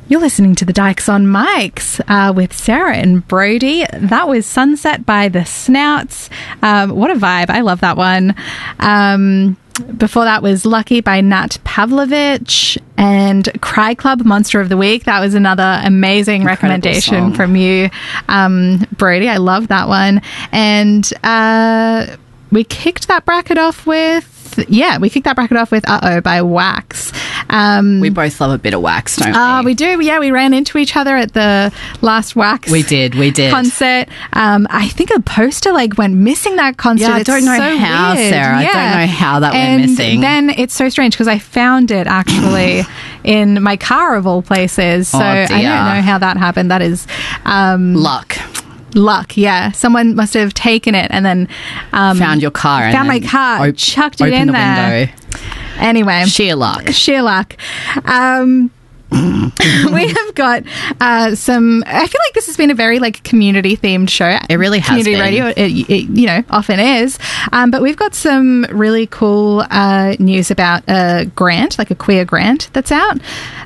You're listening to the Dykes on Mics with Sarah and Brody. That was Sunset by the Snouts. What a vibe. I love that one. Before that was Lucky by Nat Pavlovich and Cry Club, Monster of the Week. That was another amazing recommendation from you, Brody. I love that one. And we kicked that bracket off with Uh-Oh by Wax. We both love a bit of Wax, don't we? We do. Yeah, we ran into each other at the last Wax. We did. Concert. I think a poster went missing that concert. Yeah, I don't know how, weird. Sarah. Yeah. I don't know how that went missing. Then it's so strange because I found it actually in my car of all places. So I don't know how that happened. That is luck, yeah. Someone must have taken it and then found your car, found my car, chucked it in the there. Window. Anyway, sheer luck. We have got some. I feel like this has been a very community themed show. It really has community been. radio. It often is. But we've got some really cool news about a grant, like a queer grant that's out.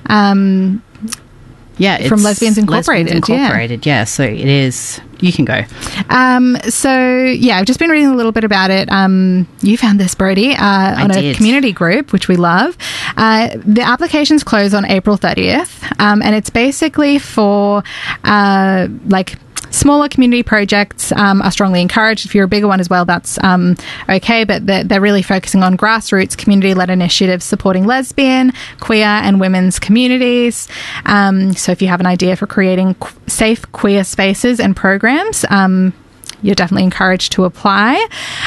Yeah, from Lesbians Incorporated. Yeah, so it is. You can go. I've just been reading a little bit about it. You found this, Brody, on a community group, which we love. The applications close on April 30th, and it's basically for smaller community projects are strongly encouraged. If you're a bigger one as well, that's okay, but they're really focusing on grassroots community-led initiatives supporting lesbian, queer and women's communities. So if you have an idea for creating safe queer spaces and programs, you're definitely encouraged to apply.